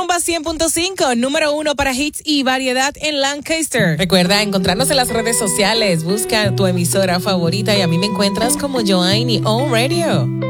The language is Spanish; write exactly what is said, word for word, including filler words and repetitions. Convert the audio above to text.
Rumba cien punto cinco, número uno para hits y variedad en Lancaster. Recuerda encontrarnos en las redes sociales. Busca tu emisora favorita y a mí me encuentras como Joanny On Radio.